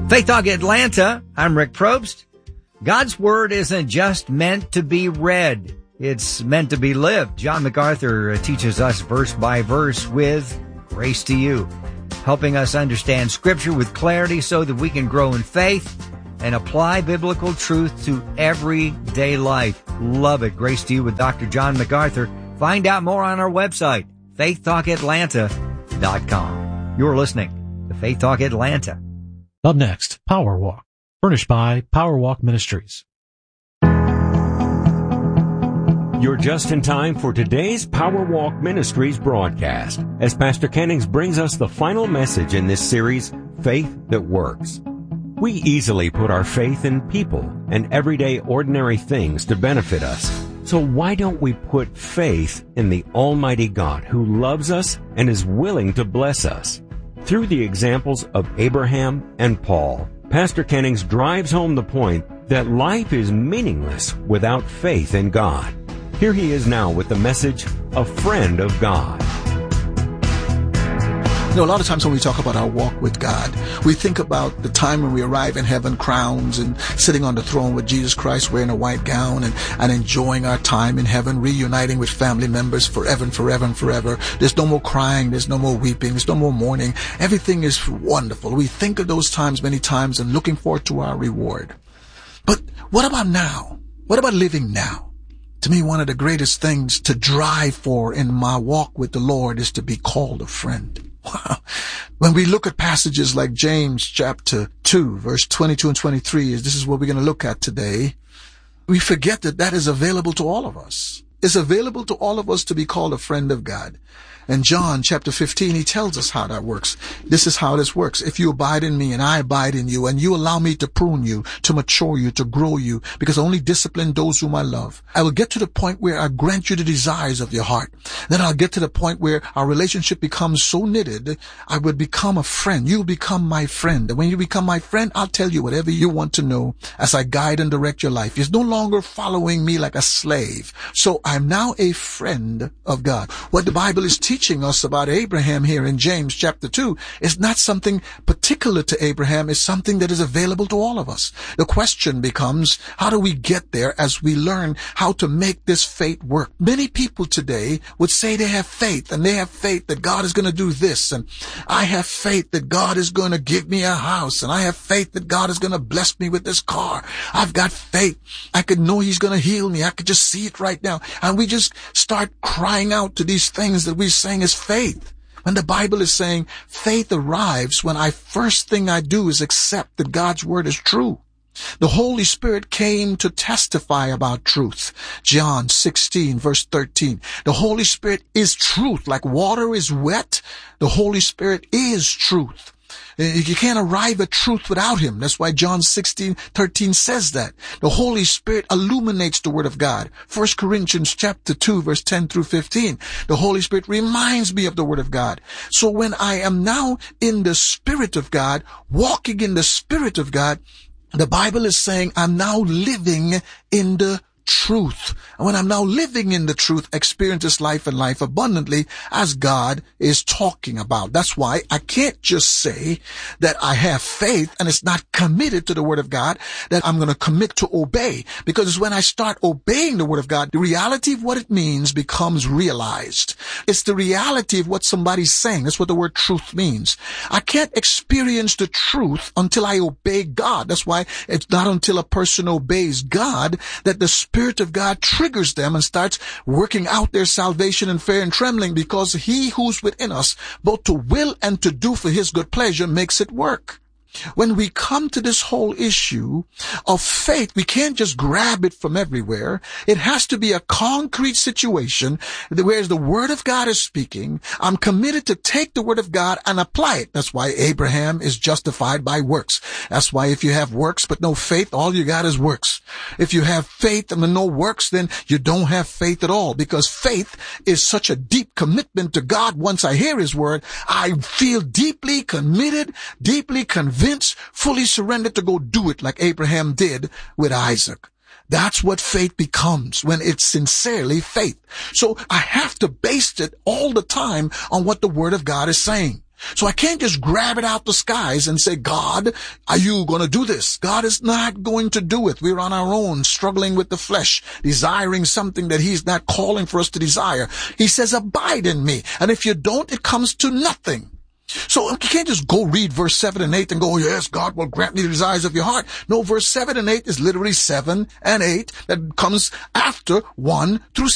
Faith Talk Atlanta, I'm Rick Probst. God's Word isn't just meant to be read. It's meant to be lived. John MacArthur teaches us verse by verse with Grace to You, helping us understand Scripture with clarity so that we can grow in faith and apply biblical truth to everyday life. Love it. Grace to You with Dr. John MacArthur. Find out more on our website, faithtalkatlanta.com. You're listening to Faith Talk Atlanta. Up next, Power Walk, furnished by Power Walk Ministries. You're just in time for today's Power Walk Ministries broadcast, as Pastor Kennings brings us the final message in this series, Faith That Works. We easily put our faith in people and everyday ordinary things to benefit us. So why don't we put faith in the Almighty God who loves us and is willing to bless us? Through the examples of Abraham and Paul, Pastor Kennings drives home the point that life is meaningless without faith in God. Here he is now with the message, A Friend of God. You know, a lot of times when we talk about our walk with God, we think about the time when we arrive in heaven, crowns, and sitting on the throne with Jesus Christ wearing a white gown and enjoying our time in heaven, reuniting with family members forever and forever and forever. There's no more crying. There's no more weeping. There's no more mourning. Everything is wonderful. We think of those times many times and looking forward to our reward. But what about now? What about living now? To me, one of the greatest things to drive for in my walk with the Lord is to be called a friend. Wow. When we look at passages like James chapter 2, verse 22 and 23, this is what we're going to look at today, we forget that that is available to all of us. It's available to all of us to be called a friend of God. In John chapter 15, he tells us how that works. This is how this works. If you abide in me and I abide in you, and you allow me to prune you, to mature you, to grow you, because I only discipline those whom I love, I will get to the point where I grant you the desires of your heart. Then I'll get to the point where our relationship becomes so knitted, I would become a friend. You become my friend. And when you become my friend, I'll tell you whatever you want to know as I guide and direct your life. You're no longer following me like a slave. So I'm now a friend of God. What the Bible is teaching us about Abraham here in James chapter 2 is not something particular to Abraham. It's something that is available to all of us. The question becomes, how do we get there as we learn how to make this faith work? Many people today would say they have faith, and they have faith that God is going to do this, and I have faith that God is going to give me a house, and I have faith that God is going to bless me with this car. I've got faith. I could know He's going to heal me. I could just see it right now. And we just start crying out to these things that we're saying is faith. When the Bible is saying faith arrives when first thing I do is accept that God's word is true. The Holy Spirit came to testify about truth. John 16 verse 13. The Holy Spirit is truth. Like water is wet, the Holy Spirit is truth. You can't arrive at truth without Him. That's why John 16:13 says that. The Holy Spirit illuminates the Word of God. 1 Corinthians chapter 2 verse 10 through 15. The Holy Spirit reminds me of the Word of God. So when I am now in the Spirit of God, walking in the Spirit of God, the Bible is saying I'm now living in the truth. And when I'm now living in the truth, experience this life and life abundantly as God is talking about. That's why I can't just say that I have faith and it's not committed to the Word of God, that I'm going to commit to obey. Because when I start obeying the Word of God, the reality of what it means becomes realized. It's the reality of what somebody's saying. That's what the word truth means. I can't experience the truth until I obey God. That's why it's not until a person obeys God that the Spirit of God triggers them and starts working out their salvation in fear and trembling, because He who's within us, both to will and to do for His good pleasure, makes it work. When we come to this whole issue of faith, we can't just grab it from everywhere. It has to be a concrete situation where the Word of God is speaking. I'm committed to take the Word of God and apply it. That's why Abraham is justified by works. That's why if you have works but no faith, all you got is works. If you have faith and no works, then you don't have faith at all, because faith is such a deep commitment to God. Once I hear His Word, I feel deeply committed, deeply convinced, fully surrendered to go do it like Abraham did with Isaac. That's what faith becomes when it's sincerely faith. So I have to base it all the time on what the Word of God is saying. So I can't just grab it out the skies and say, God, are you going to do this? God is not going to do it. We're on our own, struggling with the flesh, desiring something that he's not calling for us to desire. He says, abide in me. And if you don't, it comes to nothing. So you can't just go read verse 7 and 8 and go, yes, God will grant me the desires of your heart. No, verse 7 and 8 is literally 7 and 8 that comes after 1 through